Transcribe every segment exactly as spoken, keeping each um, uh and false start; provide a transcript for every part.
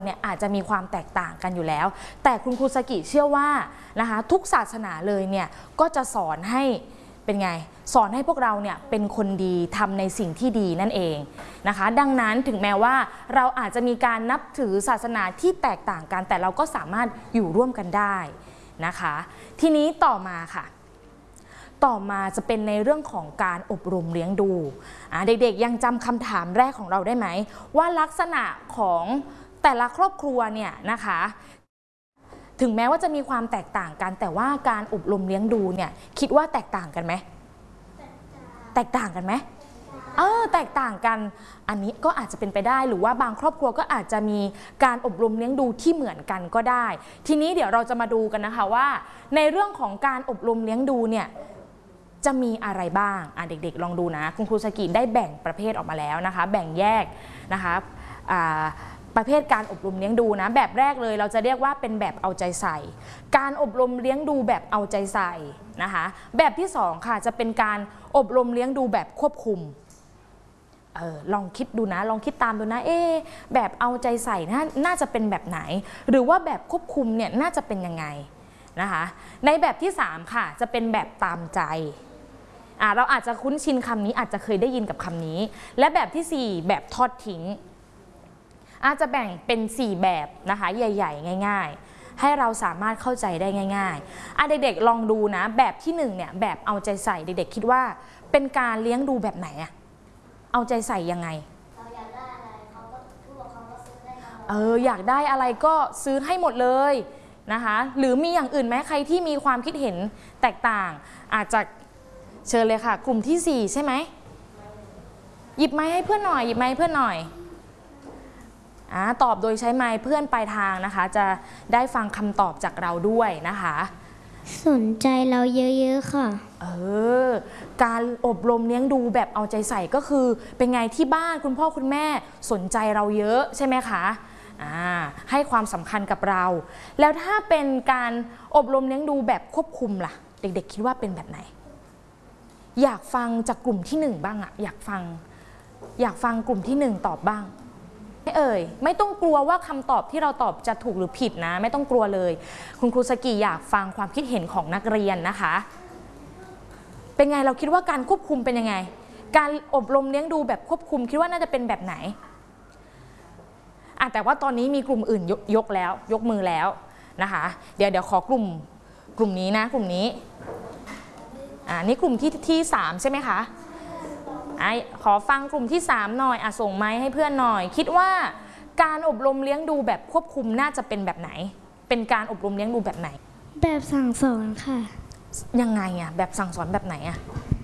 เนี่ยอาจจะมีความแตกต่างกันอยู่แล้วแต่คุณครูสกิเชื่อว่านะคะทุกศาสนาเลยเนี่ยก็จะสอนให้เป็นไงสอนให้พวกเราเนี่ยเป็นคนดีทำในสิ่งที่ดีนั่นเองนะคะดังนั้นถึงแม้ว่าเราอาจจะมีการนับถือศาสนาที่แตกต่างกันแต่เราก็สามารถอยู่ร่วมกันได้นะคะทีนี้ต่อมาค่ะต่อมาจะเป็นในเรื่องของการอบรมเลี้ยงดูเด็กๆยังจำคำถามแรกของเราได้ไหมว่าลักษณะของแต่ละครอบครัวเนี่ยนะคะถึงแม้ว่าจะมีความแตกต่างกันแต่ว่าการอบรมเลี้ยงดูเนี่ยคิดว่าแตกต่างกันไหมแตกต่างกันไหมเออแตกต่างกันอันนี้ก็อาจจะเป็นไปได้หรือว่าบางครอบครัวก็อาจจะมีการอบรมเลี้ยงดูที่เหมือนกันก็ได้ทีนี้เดี๋ยวเราจะมาดูกันนะคะว่าในเรื่องของการอบรมเลี้ยงดูเนี่ยจะมีอะไรบ้างอ่ะเด็กๆลองดูนะคุณครูสกิได้แบ่งประเภทออกมาแล้วนะคะแบ่งแยกนะคะประเภทการอบรมเลี้ยงดูนะแบบแรกเลยเราจะเรียกว่าเป็นแบบเอาใจใส่การอบรมเลี้ยงดูแบบเอาใจใส่นะคะแบบที่สองค่ะจะเป็นการอบรมเลี้ยงดูแบบควบคุมเออลองคิดดูนะลองคิดตามดูนะเอ๊ะแบบเอาใจใส่น่าน่าจะเป็นแบบไหนหรือว่าแบบควบคุมเนี่ยน่าจะเป็นยังไงนะคะในแบบที่สามค่ะจะเป็นแบบตามใจอ่าเราอาจจะคุ้นชินคำนี้อาจจะเคยได้ยินกับคำนี้และแบบที่สี่แบบทอดทิ้งอาจจะแบ่งเป็นสี่แบบนะคะใหญ่ๆง่ายๆให้เราสามารถเข้าใจได้ง่ายๆอ่ะเด็กๆลองดูนะแบบที่หนึ่งเนี่ยแบบเอาใจใส่เด็กๆคิดว่าเป็นการเลี้ยงดูแบบไหนอะเอาใจใส่ยังไงเราอยากได้อะไรเขาก็พูดกับเขาว่าซื้อได้เอออยากได้อะไรก็ซื้อให้หมดเลยนะคะหรือมีอย่างอื่นไหมใครที่มีความคิดเห็นแตกต่างอาจจะเชิญเลยค่ะกลุ่มที่สี่ใช่ไหมหยิบไม้ให้เพื่อนหน่อยหยิบไม้ให้เพื่อนหน่อยอ่าตอบโดยใช้ไมค์เพื่อนปลายทางนะคะจะได้ฟังคำตอบจากเราด้วยนะคะสนใจเราเยอะๆค่ะเออการอบรมเลี้ยงดูแบบเอาใจใส่ก็คือเป็นไงที่บ้านคุณพ่อคุณแม่สนใจเราเยอะใช่ไหมคะอ่าให้ความสำคัญกับเราแล้วถ้าเป็นการอบรมเลี้ยงดูแบบควบคุมล่ะเด็กๆคิดว่าเป็นแบบไหนอยากฟังจากกลุ่มที่หนึ่งบ้างอะอยากฟังอยากฟังกลุ่มที่หนึ่งตอบบ้างไม่เอ่ยไม่ต้องกลัวว่าคำตอบที่เราตอบจะถูกหรือผิดนะไม่ต้องกลัวเลยคุณครูสกิอยากฟังความคิดเห็นของนักเรียนนะคะเป็นไงเราคิดว่าการควบคุมเป็นยังไงการอบรมเลี้ยงดูแบบควบคุมคิดว่าน่าจะเป็นแบบไหนอ่ะแต่ว่าตอนนี้มีกลุ่มอื่นยกยกแล้วยกมือแล้วนะคะเดี๋ยวเดี๋ยวขอกลุ่มกลุ่มนี้นะกลุ่มนี้อ่านี่กลุ่มที่ที่สามใช่ไหมคะไอขอฟังกลุ่มที่สามหน่อยอ่ะส่งไมค์ให้เพื่อนหน่อยคิดว่าการอบรมเลี้ยงดูแบบควบคุมน่าจะเป็นแบบไหนเป็นการอบรมเลี้ยงดูแบบไหนแบบสั่งสอนค่ะยังไงอ่ะแบบสั่งสอนแบบไหนอ่ะ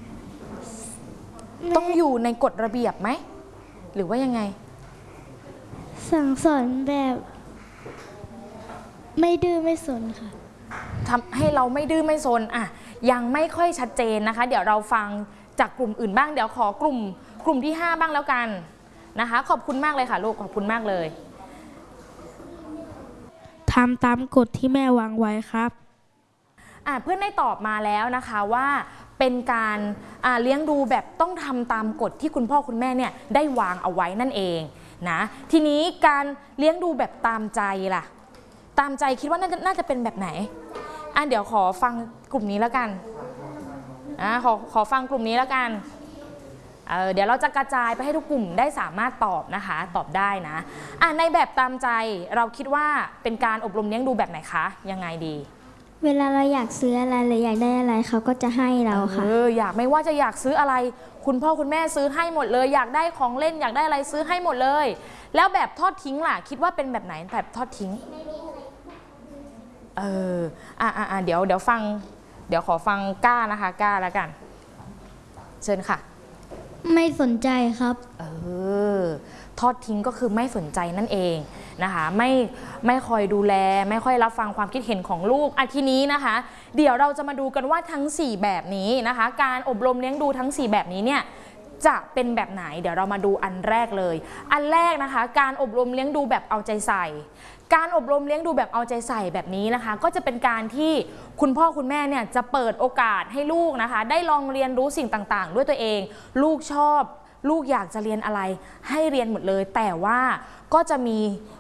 ต้องอยู่ในกฎระเบียบไหมหรือว่ายังไงสั่งสอนแบบไม่ดื้อไม่สนค่ะทำให้เราไม่ดื้อไม่สนอ่ะยังไม่ค่อยชัดเจนนะคะเดี๋ยวเราฟังจากกลุ่มอื่นบ้างเดี๋ยวขอกลุ่มกลุ่มที่ห้าบ้างแล้วกันนะคะขอบคุณมากเลยค่ะลูกขอบคุณมากเลยทำตามกฎที่แม่วางไว้ครับอ่ะเพื่อนได้ตอบมาแล้วนะคะว่าเป็นการอ่าเลี้ยงดูแบบต้องทำตามกฎที่คุณพ่อคุณแม่เนี่ยได้วางเอาไว้นั่นเองนะทีนี้การเลี้ยงดูแบบตามใจล่ะตามใจคิดว่าน่าจะน่าจะเป็นแบบไหนอ่ะเดี๋ยวขอฟังกลุ่มนี้แล้วกันอ่ะขอขอฟังกลุ่มนี้แล้วกันเ, เดี๋ยวเราจะกระจายไปให้ทุกกลุ่มได้สามารถตอบนะคะตอบได้นะอ่ะในแบบตามใจเราคิดว่าเป็นการอบรมเลี้ยงดูแบบไหนคะยังไงดีเวลาเราอยากซื้ออะไรหรืออยากได้อะไรเขาก็จะให้เราค่ะเอออยากไม่ว่าจะอยากซื้ออะไรคุณพ่อคุณแม่ซื้อให้หมดเลยอยากได้ของเล่นอยากได้อะไรซื้อให้หมดเลยแล้วแบบทอดทิ้งล่ะคิดว่าเป็นแบบไหนแบบทอดทิ้งเอออ่ะอ่ะเดี๋ยวเดี๋ยวฟังเดี๋ยวขอฟังก้านะคะก้าแล้วกันเชิญค่ะไม่สนใจครับเออทอดทิ้งก็คือไม่สนใจนั่นเองนะคะไม่ไม่คอยดูแลไม่ค่อยรับฟังความคิดเห็นของลูกอ่ะทีนี้นะคะเดี๋ยวเราจะมาดูกันว่าทั้งสี่แบบนี้นะคะการอบรมเลี้ยงดูทั้งสี่แบบนี้เนี่ยจะเป็นแบบไหนเดี๋ยวเรามาดูอันแรกเลยอันแรกนะคะการอบรมเลี้ยงดูแบบเอาใจใส่การอบรมเลี้ยงดูแบบเอาใจใส่แบบนี้นะคะก็จะเป็นการที่คุณพ่อคุณแม่เนี่ยจะเปิดโอกาสให้ลูกนะคะได้ลองเรียนรู้สิ่งต่างๆด้วยตัวเองลูกชอบลูกอยากจะเรียนอะไรให้เรียนหมดเลยแต่ว่าก็จะมี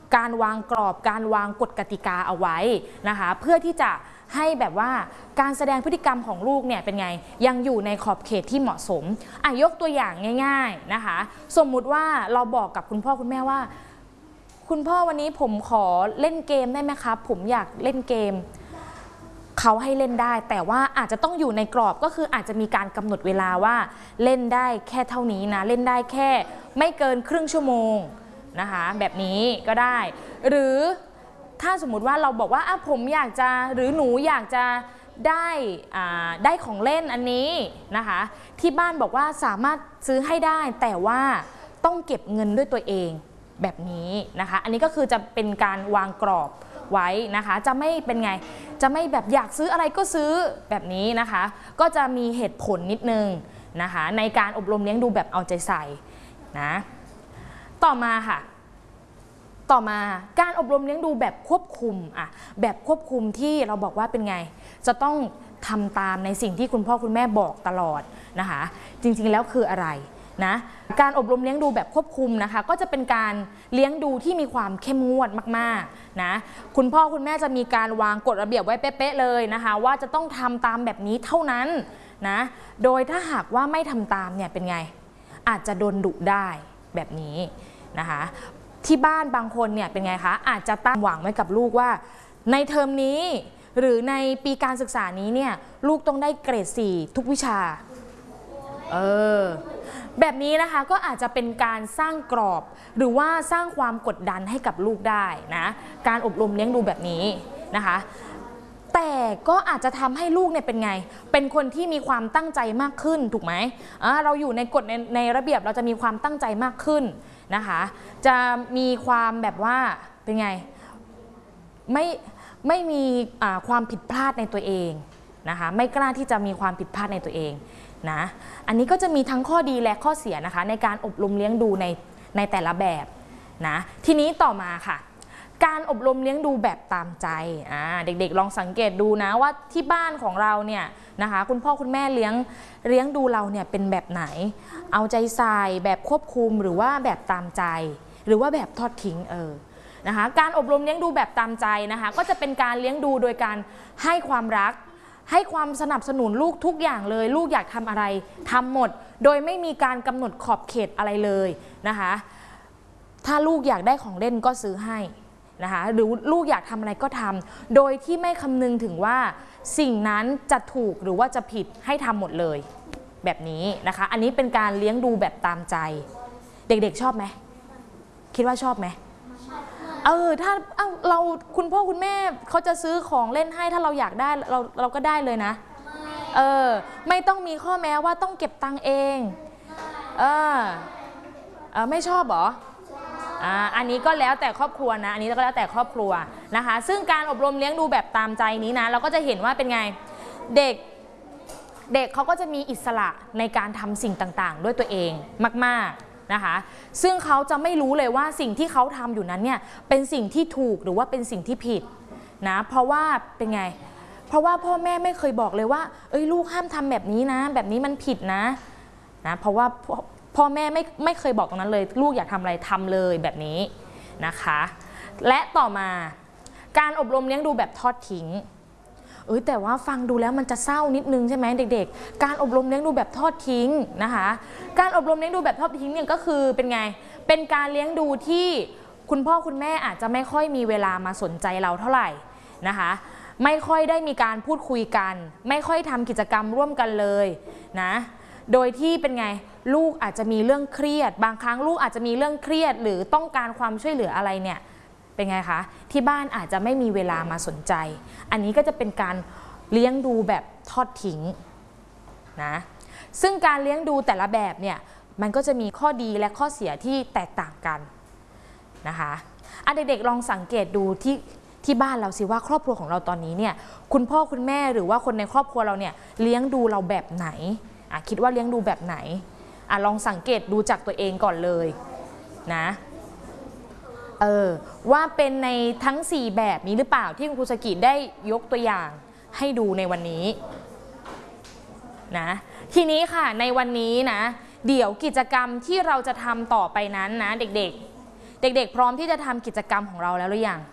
การวางกรอบการวางกฎกติกาเอาไว้นะคะเพื่อที่จะให้แบบว่าการแสดงพฤติกรรมของลูกเนี่ยเป็นไงยังอยู่ในขอบเขตที่เหมาะสมอ่ะยกตัวอย่างง่ายๆนะคะสมมุติว่าเราบอกกับคุณพ่อคุณแม่ว่าคุณพ่อวันนี้ผมขอเล่นเกมได้ไหมครับผมอยากเล่นเกมเขาให้เล่นได้แต่ว่าอาจจะต้องอยู่ในกรอบก็คืออาจจะมีการกำหนดเวลาว่าเล่นได้แค่เท่านี้นะเล่นได้แค่ไม่เกินครึ่งชั่วโมงนะคะแบบนี้ก็ได้หรือถ้าสมมุติว่าเราบอกว่าอ่ะผมอยากจะหรือหนูอยากจะได้อ่าได้ของเล่นอันนี้นะคะที่บ้านบอกว่าสามารถซื้อให้ได้แต่ว่าต้องเก็บเงินด้วยตัวเองแบบนี้นะคะอันนี้ก็คือจะเป็นการวางกรอบไว้นะคะจะไม่เป็นไงจะไม่แบบอยากซื้ออะไรก็ซื้อแบบนี้นะคะก็จะมีเหตุผลนิดนึงนะคะในการอบรมเลี้ยงดูแบบเอาใจใส่นะต่อมาค่ะต่อมาการอบรมเลี้ยงดูแบบควบคุมอ่ะแบบควบคุมที่เราบอกว่าเป็นไงจะต้องทำตามในสิ่งที่คุณพ่อคุณแม่บอกตลอดนะคะจริงๆแล้วคืออะไรนะการอบรมเลี้ยงดูแบบควบคุมนะคะก็จะเป็นการเลี้ยงดูที่มีความเข้มงวดมากๆนะคุณพ่อคุณแม่จะมีการวางกฎระเบียบไว้เป๊ะๆเลยนะคะว่าจะต้องทำตามแบบนี้เท่านั้นนะโดยถ้าหากว่าไม่ทำตามเนี่ยเป็นไงอาจจะโดนดุได้แบบนี้นะคะที่บ้านบางคนเนี่ยเป็นไงคะอาจจะตั้งหวังไว้กับลูกว่าในเทอมนี้หรือในปีการศึกษานี้เนี่ยลูกต้องได้เกรดสี่ทุกวิชาเออแบบนี้นะคะก็อาจจะเป็นการสร้างกรอบหรือว่าสร้างความกดดันให้กับลูกได้นะการอบรมเลี้ยงดูแบบนี้นะคะแต่ก็อาจจะทำให้ลูกเนี่ยเป็นไงเป็นคนที่มีความตั้งใจมากขึ้นถูกไหมอ่าเราอยู่ในกฎในในระเบียบเราจะมีความตั้งใจมากขึ้นนะคะจะมีความแบบว่าเป็นไงไม่ไม่มีความผิดพลาดในตัวเองนะคะไม่กล้าที่จะมีความผิดพลาดในตัวเองนะอันนี้ก็จะมีทั้งข้อดีและข้อเสียนะคะในการอบรมเลี้ยงดูในในแต่ละแบบนะทีนี้ต่อมาค่ะการอบรมเลี้ยงดูแบบตามใจอ่าเด็กๆลองสังเกตดูนะว่าที่บ้านของเราเนี่ยนะคะคุณพ่อคุณแม่เลี้ยงเลี้ยงดูเราเนี่ยเป็นแบบไหนเอาใจใส่แบบควบคุมหรือว่าแบบตามใจหรือว่าแบบทอดทิ้งเออนะคะการอบรมเลี้ยงดูแบบตามใจนะคะก็จะเป็นการเลี้ยงดูโดยการให้ความรักให้ความสนับสนุนลูกทุกอย่างเลยลูกอยากทำอะไรทำหมดโดยไม่มีการกำหนดขอบเขตอะไรเลยนะคะถ้าลูกอยากได้ของเล่นก็ซื้อให้นะคะหรือลูกอยากทำอะไรก็ทำโดยที่ไม่คำนึงถึงว่าสิ่งนั้นจะถูกหรือว่าจะผิดให้ทำหมดเลยแบบนี้นะคะอันนี้เป็นการเลี้ยงดูแบบตามใจเด็กๆชอบไหมคิดว่าชอบไหมเออถ้าเราคุณพ่อคุณแม่เขาจะซื้อของเล่นให้ถ้าเราอยากได้เราเราก็ได้เลยนะเออไม่ต้องมีข้อแม้ว่าต้องเก็บตังค์เองเออเออไม่ชอบเหรออ่าอันนี้ก็แล้วแต่ครอบครัวนะอันนี้ก็แล้วแต่ครอบครัวนะคะซึ่งการอบรมเลี้ยงดูแบบตามใจนี้นะเราก็จะเห็นว่าเป็นไงเด็กเด็กเขาก็จะมีอิสระในการทำสิ่งต่างๆด้วยตัวเองมากๆนะคะซึ่งเขาจะไม่รู้เลยว่าสิ่งที่เขาทำอยู่นั้นเนี่ยเป็นสิ่งที่ถูกหรือว่าเป็นสิ่งที่ผิดนะเพราะว่าเป็นไงเพราะว่าพ่อแม่ไม่เคยบอกเลยว่าเอ้ยลูกห้ามทำแบบนี้นะแบบนี้มันผิดนะนะเพราะว่าพ่อแม่ไม่ไม่เคยบอกตรงนั้นเลยลูกอยากทำอะไรทำเลยแบบนี้นะคะและต่อมาการอบรมเลี้ยงดูแบบทอดทิ้งเอ้ยแต่ว่าฟังดูแล้วมันจะเศร้านิดนึงใช่ไหมเด็กๆการอบรมเลี้ยงดูแบบทอดทิ้งนะคะการอบรมเลี้ยงดูแบบทอดทิ้งเนี่ยก็คือเป็นไงเป็นการเลี้ยงดูที่คุณพ่อคุณแม่อาจจะไม่ค่อยมีเวลามาสนใจเราเท่าไหร่นะคะไม่ค่อยได้มีการพูดคุยกันไม่ค่อยทำกิจกรรมร่วมกันเลยนะโดยที่เป็นไงลูกอาจจะมีเรื่องเครียดบางครั้งลูกอาจจะมีเรื่องเครียดหรือต้องการความช่วยเหลืออะไรเนี่ยเป็นไงคะที่บ้านอาจจะไม่มีเวลามาสนใจอันนี้ก็จะเป็นการเลี้ยงดูแบบทอดทิ้งนะซึ่งการเลี้ยงดูแต่ละแบบเนี่ยมันก็จะมีข้อดีและข้อเสียที่แตกต่างกันนะคะอ่ะเด็กๆลองสังเกตดูที่ที่บ้านเราสิว่าครอบครัวของเราตอนนี้เนี่ยคุณพ่อคุณแม่หรือว่าคนในครอบครัวเราเนี่ยเลี้ยงดูเราแบบไหนอ่ะคิดว่าเลี้ยงดูแบบไหนอ่ะลองสังเกตดูจากตัวเองก่อนเลยนะเออว่าเป็นในทั้งสี่แบบนี้หรือเปล่าที่คุณครูสกิได้ยกตัวอย่างให้ดูในวันนี้นะทีนี้ค่ะในวันนี้นะเดี๋ยวกิจกรรมที่เราจะทำต่อไปนั้นนะเด็กเด็กๆ พร้อมที่จะทำกิจกรรมของเราแล้วหรือยัง